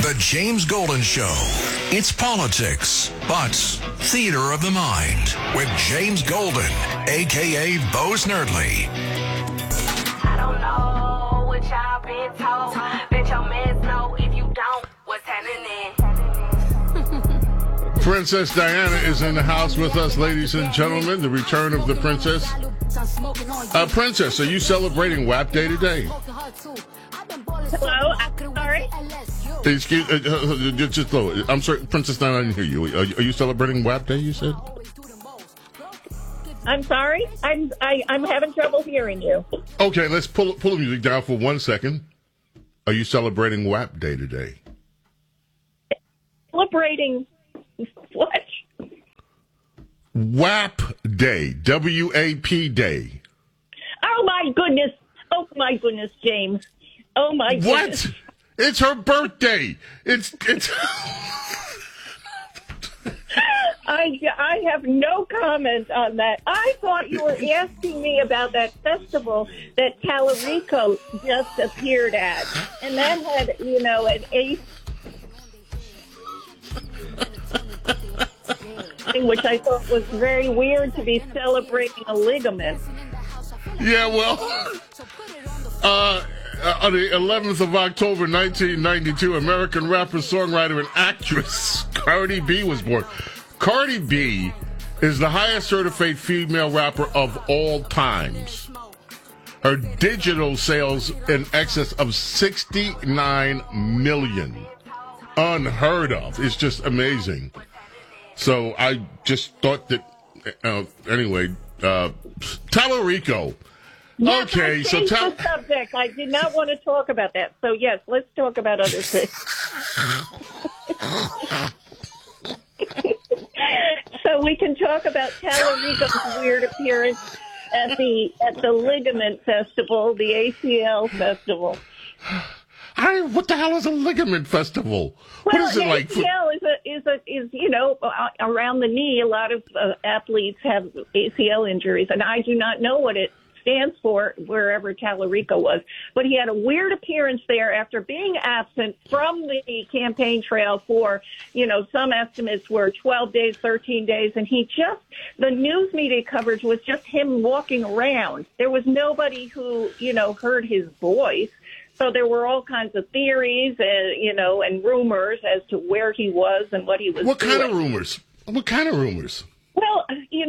The James Golden Show. It's politics, but theater of the mind with James Golden, a.k.a. Bo Snerdley. I don't know what y'all been told. Bet your mans know if you don't, what's happening. Princess Diana is in the house with us, ladies and gentlemen. The return of the princess. Princess, are you celebrating WAP Day today? Hello, I'm sorry. Excuse, just slow. I'm sorry, Princess Diana, I didn't hear you. Are you celebrating WAP Day? You said. I'm sorry. I'm having trouble hearing you. Okay, let's pull the music down for 1 second. Are you celebrating WAP Day today? Celebrating what? WAP Day. W-A-P Day. Oh my goodness. Oh my goodness, James. Oh my goodness. What? It's her birthday. It's. I have no comment on that. I thought you were asking me about that festival that Tallarico just appeared at, and that had, an ace, which I thought was very weird to be celebrating a ligament. Yeah, well, on the 11th of October, 1992, American rapper, songwriter, and actress Cardi B was born. Cardi B is the highest certified female rapper of all times. Her digital sales in excess of 69 million. Unheard of. It's just amazing. So I just thought that, anyway, Tallarico. Yes, okay, so the subject. I did not want to talk about that. So yes, let's talk about other things. So we can talk about Tallarico's weird appearance at the Ligament Festival, the ACL Festival. What the hell is a ligament festival? Well, what is it like? ACL is around the knee. A lot of athletes have ACL injuries, and I do not know what it stands for wherever Tallarico was. But he had a weird appearance there after being absent from the campaign trail for, some estimates were 12 days, 13 days. And the news media coverage was just him walking around. There was nobody who, heard his voice. So there were all kinds of theories, and rumors as to where he was and what he was doing. What kind of rumors? Well,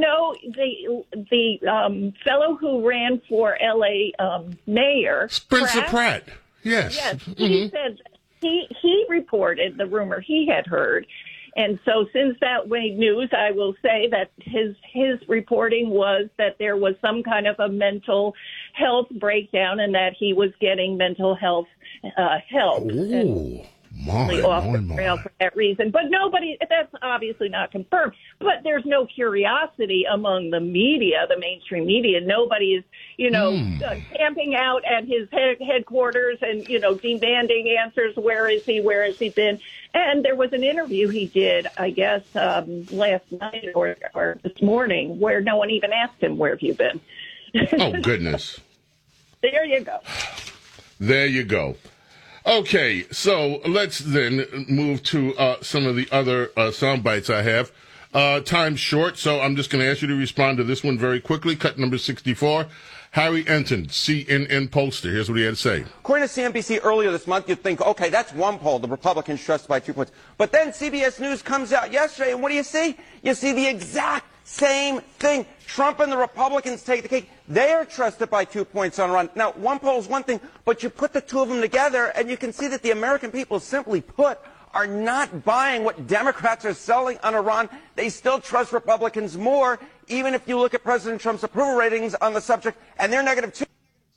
the fellow who ran for L.A. Mayor, Spencer Pratt. Yes. Mm-hmm. He said he reported the rumor he had heard, and so since that made news, I will say that his reporting was that there was some kind of a mental health breakdown and that he was getting mental health help. Ooh. Off the trail for that reason. But that's obviously not confirmed. But there's no curiosity among the media, the mainstream media. Nobody is, camping out at his headquarters and, demanding answers. Where is he? Where has he been? And there was an interview he did, I guess, last night or this morning where no one even asked him, where have you been? Oh, goodness. There you go. There you go. Okay, so let's then move to some of the other sound bites I have. Time's short, so I'm just going to ask you to respond to this one very quickly. Cut number 64. Harry Enton, CNN pollster. Here's what he had to say. According to CNBC earlier this month, you'd think, okay, that's one poll. The Republicans trusted by 2 points. But then CBS News comes out yesterday, and what do you see? You see the exact same thing. Trump and the Republicans take the cake. They are trusted by 2 points on Iran. Now, one poll is one thing, but you put the two of them together, and you can see that the American people, simply put, are not buying what Democrats are selling on Iran. They still trust Republicans more, even if you look at President Trump's approval ratings on the subject, and they're negative 2.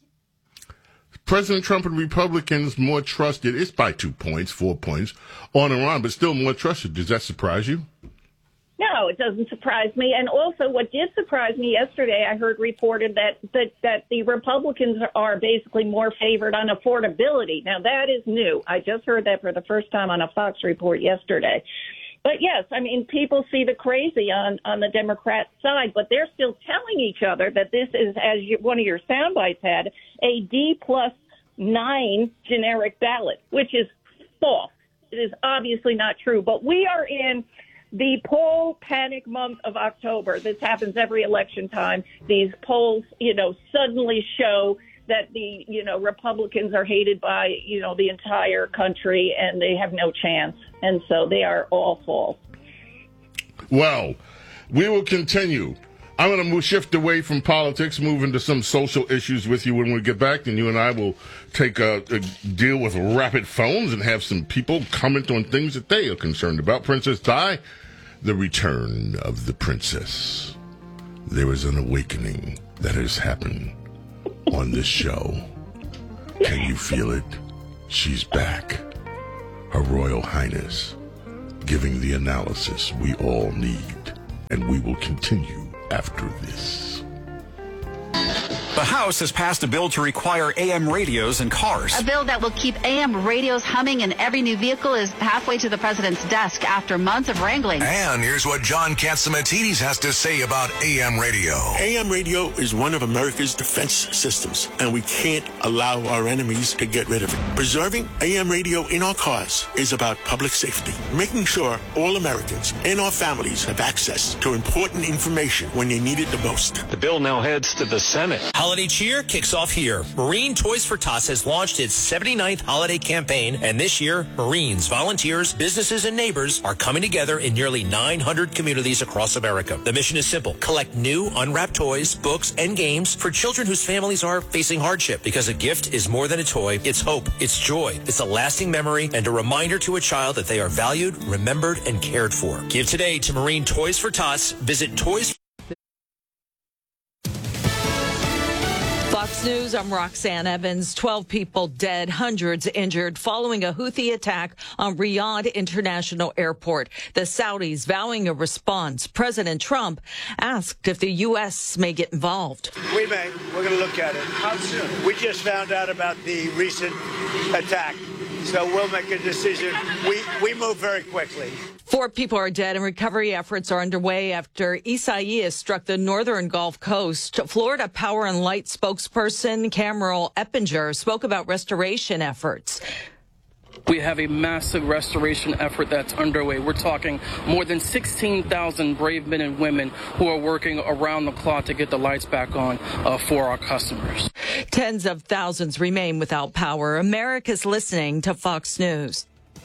President Trump and Republicans more trusted. It's by 2 points, 4 points on Iran, but still more trusted. Does that surprise you? No, it doesn't surprise me. And also what did surprise me yesterday, I heard reported that the Republicans are basically more favored on affordability. Now, that is new. I just heard that for the first time on a Fox report yesterday. But, yes, I mean, people see the crazy on the Democrat side, but they're still telling each other that this is, as one of your sound bites had, a D+9 generic ballot, which is false. is obviously not true. But we are in the poll panic month of October. This happens every election time. These polls, suddenly show that the, Republicans are hated by, the entire country and they have no chance. And so they are all false. Well, we will continue. I'm going to shift away from politics, move into some social issues with you when we get back, and you and I will take a deal with rapid phones and have some people comment on things that they are concerned about. Princess Di, the return of the princess. There is an awakening that has happened on this show. Can you feel it? She's back. Her Royal Highness giving the analysis we all need. And we will continue after this. The House has passed a bill to require AM radios in cars. A bill that will keep AM radios humming in every new vehicle is halfway to the president's desk after months of wrangling. And here's what John Catsimatidis has to say about AM radio. AM radio is one of America's defense systems, and we can't allow our enemies to get rid of it. Preserving AM radio in our cars is about public safety, making sure all Americans and our families have access to important information when they need it the most. The bill now heads to the Senate. Holiday cheer kicks off here. Marine Toys for Tots has launched its 79th holiday campaign, and this year, Marines, volunteers, businesses, and neighbors are coming together in nearly 900 communities across America. The mission is simple: collect new, unwrapped toys, books, and games for children whose families are facing hardship. Because a gift is more than a toy, it's hope, it's joy, it's a lasting memory, and a reminder to a child that they are valued, remembered, and cared for. Give today to Marine Toys for Tots. Visit Toys. Fox News, I'm Roxanne Evans. 12 people dead, hundreds injured following a Houthi attack on Riyadh International Airport. The Saudis vowing a response. President Trump asked if the U.S. may get involved. We may. We're going to look at it. How soon? We just found out about the recent attack, so we'll make a decision. We move very quickly. 4 people are dead and recovery efforts are underway after Isaias struck the northern Gulf Coast. Florida Power and Light spokesperson Cameron Eppinger spoke about restoration efforts. We have a massive restoration effort that's underway. We're talking more than 16,000 brave men and women who are working around the clock to get the lights back on for our customers. Tens of thousands remain without power. America's listening to Fox News.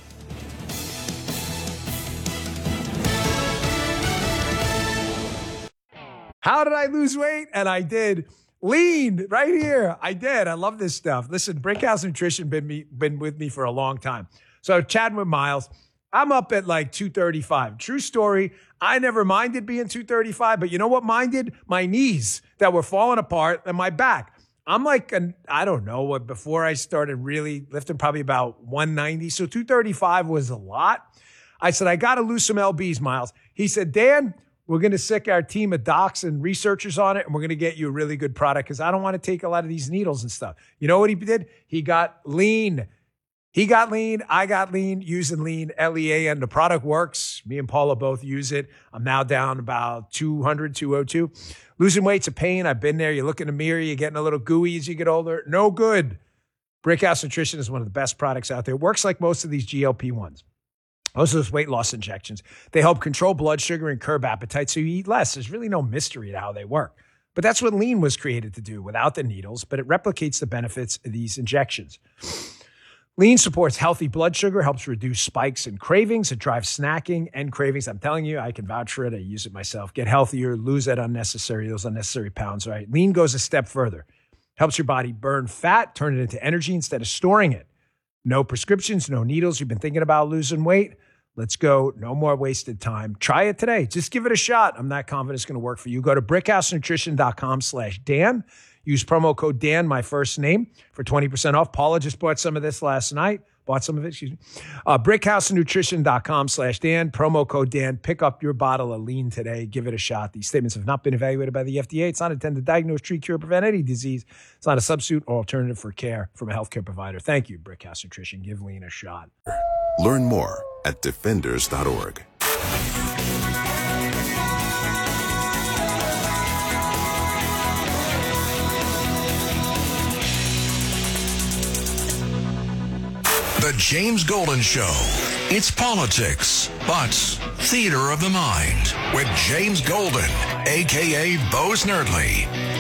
How did I lose weight? And I did. Lean right here. I did. I love this stuff. Listen, Brickhouse Nutrition been with me for a long time. So chatting with Miles, I'm up at like 235. True story. I never minded being 235, but you know what minded? My knees that were falling apart and my back. I'm like, I don't know what, before I started really lifting, probably about 190. So 235 was a lot. I said, I got to lose some lbs, Miles. He said, Dan, we're going to sick our team of docs and researchers on it, and we're going to get you a really good product because I don't want to take a lot of these needles and stuff. You know what he did? He got lean. He got lean. I got lean using lean, L-E-A-N. The product works. Me and Paula both use it. I'm now down about 200, 202. Losing weight's a pain. I've been there. You look in the mirror, you're getting a little gooey as you get older. No good. Brickhouse Nutrition is one of the best products out there. It works like most of these GLP-1s. Most of those weight loss injections, they help control blood sugar and curb appetite so you eat less. There's really no mystery to how they work. But that's what lean was created to do without the needles, but it replicates the benefits of these injections. Lean supports healthy blood sugar, helps reduce spikes and cravings. It drives snacking and cravings. I'm telling you, I can vouch for it. I use it myself. Get healthier, lose those unnecessary pounds, right? Lean goes a step further. Helps your body burn fat, turn it into energy instead of storing it. No prescriptions, no needles. You've been thinking about losing weight? Let's go. No more wasted time. Try it today. Just give it a shot. I'm not confident it's going to work for you. Go to brickhousenutrition.com/Dan. Use promo code Dan, my first name, for 20% off. Paula just bought some of this last night. brickhousenutrition.com/Dan. Promo code Dan. Pick up your bottle of lean today. Give it a shot. These statements have not been evaluated by the FDA. It's not intended to diagnose, treat, cure, prevent any disease. It's not a substitute or alternative for care from a healthcare provider. Thank you, Brickhouse Nutrition. Give lean a shot. Learn more at defenders.org. The James Golden Show. It's politics, but theater of the mind with James Golden, a.k.a. Bo Snerdley.